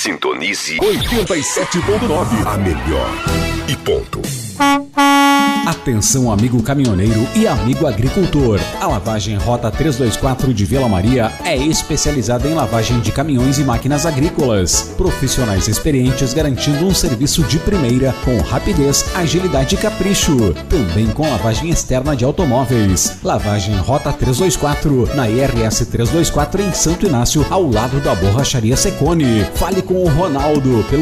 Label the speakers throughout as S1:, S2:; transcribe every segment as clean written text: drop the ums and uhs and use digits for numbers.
S1: Sintonize
S2: 87.9, a melhor. E ponto.
S3: Atenção, amigo caminhoneiro e amigo agricultor. A lavagem Rota 324 de Vila Maria é especializada em lavagem de caminhões e máquinas agrícolas. Profissionais experientes garantindo um serviço de primeira com rapidez, agilidade e capricho. Também com lavagem externa de automóveis. Lavagem Rota 324 na IRS 324 em Santo Inácio, ao lado da Borracharia Secone. Fale com o Ronaldo pelo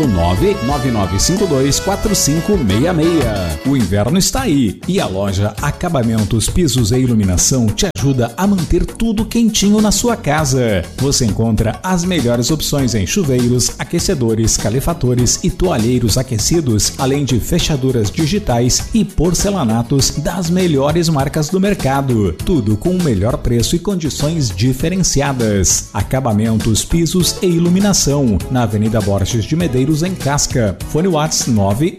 S3: 999524566. O inverno está aí e a loja Acabamentos, Pisos e Iluminação te ajuda a manter tudo quentinho na sua casa. Você encontra as melhores opções em chuveiros, aquecedores, calefatores e toalheiros aquecidos, além de fechaduras digitais e porcelanatos das melhores marcas do mercado. Tudo com o melhor preço e condições diferenciadas. Acabamentos, Pisos e Iluminação na Avenida Borges de Medeiros, em Casca. Fone WhatsApp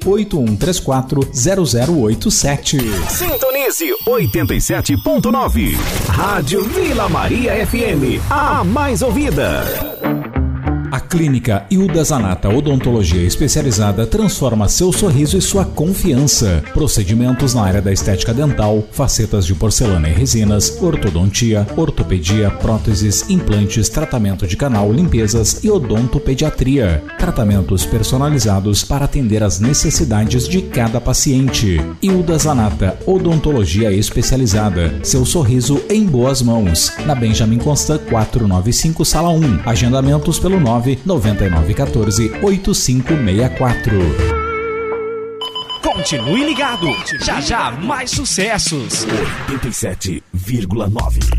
S3: 981340087.
S1: Sintonize 87.9. Rádio Vila Maria FM, a mais ouvida.
S3: A Clínica Hilda Zanata Odontologia Especializada transforma seu sorriso e sua confiança. Procedimentos na área da estética dental, facetas de porcelana e resinas, ortodontia, ortopedia, próteses, implantes, tratamento de canal, limpezas e odontopediatria. Tratamentos personalizados para atender às necessidades de cada paciente. Hilda Zanata Odontologia Especializada. Seu sorriso em boas mãos. Na Benjamin Constant 495, Sala 1. Agendamentos pelo 99914-8564.
S4: Continue ligado. Já já mais sucessos.
S1: 87,9.